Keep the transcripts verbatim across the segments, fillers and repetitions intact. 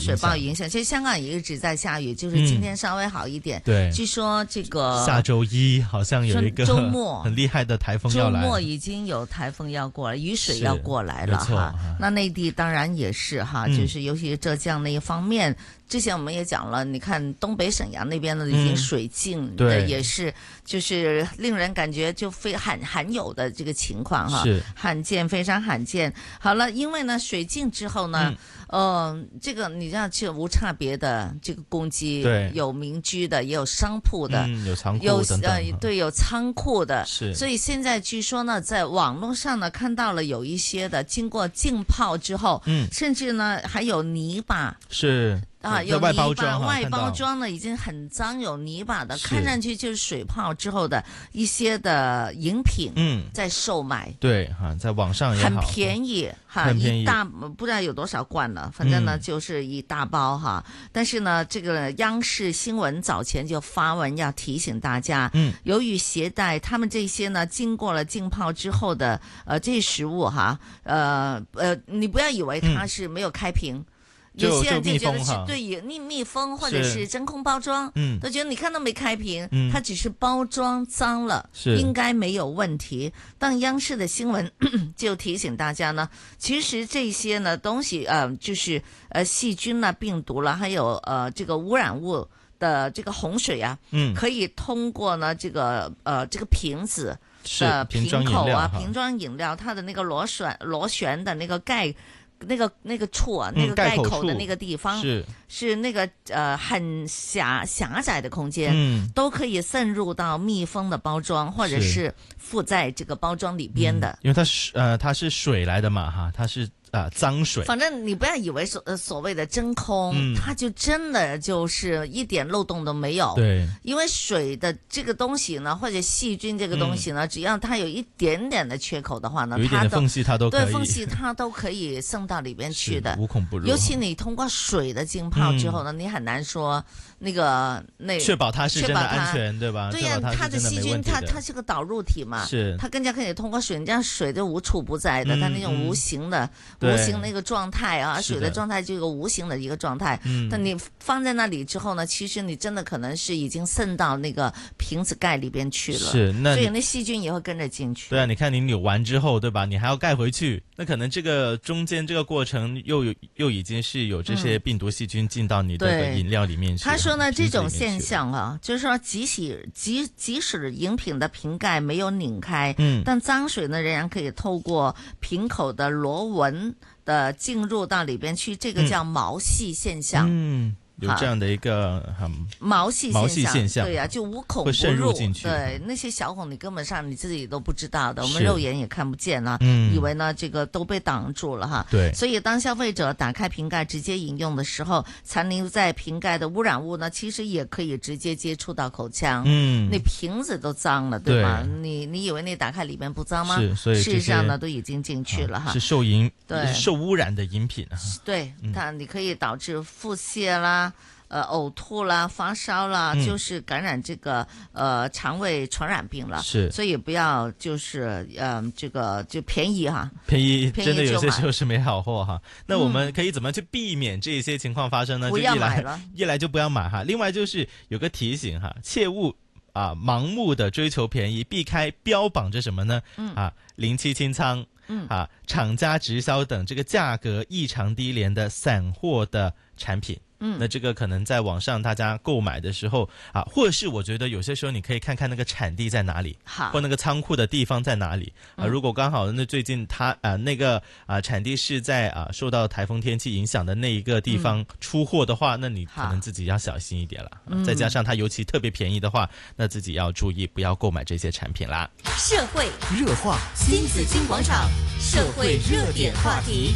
水暴影响，其实香港也一直在下雨，就是今天稍微好一点。 嗯、对， 据说这个下周一好像有一个周末很厉害的台风要来， 周末已经有台风要过来，雨水要过来了哈。那内地当然也是哈， 嗯、 就是尤其是浙江那一方面。之前我们也讲了，你看东北沈阳那边的已经水尽， 嗯、对， 也是就是令人感觉就非罕罕有的这个情况哈， 是罕见，非常罕见。好了，因为呢水尽之后呢，嗯、呃，这个你知道就无差别的这个攻击， 对， 有民居的，也有商铺的， 嗯、有仓库有等等， 呃对，有仓库的， 是。 所以现在据说呢，在网络上呢看到了有一些的经过浸泡之后， 嗯， 甚至呢还有泥巴， 是。 啊，有外包装， 外包装呢已经很脏，有泥巴的，看上去就是水泡之后的一些的饮品， 嗯， 在售卖。 对哈，在网上也好， 很便宜哈， 很便宜， 一大不知道有多少罐了，反正呢、嗯、就是一大包哈。但是呢，这个央视新闻早前就发文要提醒大家， 嗯， 由于携带他们这些呢经过了浸泡之后的呃这些食物哈，呃呃，你不要以为它是没有开瓶。嗯，有些人就觉得是对密密封或者是真空包装， 嗯， 都觉得你看都没开瓶， 嗯， 它只是包装脏了，应该没有问题。但央视的新闻就提醒大家呢，其实这些呢东西，呃，就是呃细菌啦、病毒啦，还有呃这个污染物的这个洪水啊， 嗯， 可以通过呢这个呃这个瓶子的瓶口啊、瓶装饮料，它的那个螺旋螺旋的那个盖。那个那个处啊，那个盖口的那个地方、嗯、 是是那个呃很狭狭窄的空间， 嗯， 都可以渗入到密封的包装，或者是附在这个包装里边的。 嗯、因为它是呃它是水来的嘛哈，它是。啊、呃，脏水， 反正你不要以为所呃所谓的真空、 嗯， 它就真的就是一点漏洞都没有。 对， 因为水的这个东西呢，或者细菌这个东西呢，嗯、只要它有一点点的缺口的话呢， 有一点的缝隙它都可以， 对缝隙它都可以渗到里边去的， 无孔不入。 尤其你通过水的浸泡之后呢，嗯、你很难说那个那确保它是真的安全，对吧？ 对呀、啊，它的细菌它它是个导入体嘛， 是它更加可以通过水，你这样水就无处不在的，嗯、它那种无形的。 嗯无形那个状态啊，水的状态就一个无形的一个状态。嗯，但你放在那里之后呢，其实你真的可能是已经渗到那个瓶子盖里边去了。 是，那所以那细菌也会跟着进去。 对啊，你看你扭完之后，对吧？你还要盖回去，那可能这个中间这个过程又有又已经是有这些病毒细菌进到你的饮料里面去。 他说呢，这种现象啊，就是说即使即即使饮品的瓶盖没有拧开，嗯，但脏水呢仍然可以透过瓶口的螺纹的进入到里边去，这个叫毛细现象。 嗯，有这样的一个很毛细毛细现象， 对呀、啊，就无孔不入， 渗入进去。 对，那些小孔你根本上你自己都不知道的，我们肉眼也看不见啊， 嗯、 以为呢这个都被挡住了哈。 对， 所以当消费者打开瓶盖直接饮用的时候，残留在瓶盖的污染物呢，其实也可以直接接触到口腔。 嗯， 那瓶子都脏了，对吧？对你你以为你打开里面不脏吗？ 是，所以事实上呢都已经进去了哈。 是受饮对受污染的饮品啊。 对，它你可以导致腹泻啦。呃，呕吐啦，发烧啦，嗯、就是感染这个呃肠胃传染病了。 是， 所以不要就是呃这个就便宜哈， 便宜真的有些时候是没好货哈。那我们可以怎么去避免这些情况发生呢？ 不要买了， 一来就不要买哈。另外就是有个提醒哈，切勿啊盲目的追求便宜，避开标榜着什么呢？嗯啊，零七清仓。嗯啊，厂家直销等这个价格异常低廉的散货的产品。嗯，那这个可能在网上大家购买的时候啊，或者是我觉得有些时候你可以看看那个产地在哪里， 好， 或那个仓库的地方在哪里啊。如果刚好那最近它啊那个啊产地是在啊受到台风天气影响的那一个地方出货的话，嗯、那你可能自己要小心一点了。啊、再加上它尤其特别便宜的话，那自己要注意不要购买这些产品啦。 社会热话，新紫金广场，社会热点话题。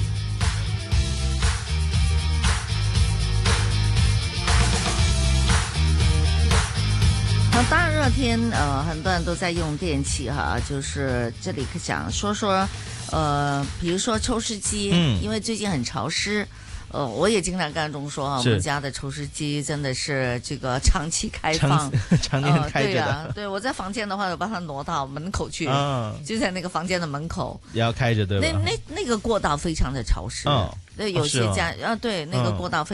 好，大热天，呃，很多人都在用电器哈，就是这里想说说，呃，比如说抽湿机，嗯，因为最近很潮湿，呃，我也经常跟钟说啊，我们家的抽湿机真的是这个长期开放， 常年开着的。 呃、对啊，对我在房间的话，我把它挪到门口去，嗯，就在那个房间的门口也要开着，对吧？ 那那那个过道非常的潮湿， 嗯， 对，有些家、哦、啊，对，那个过道非。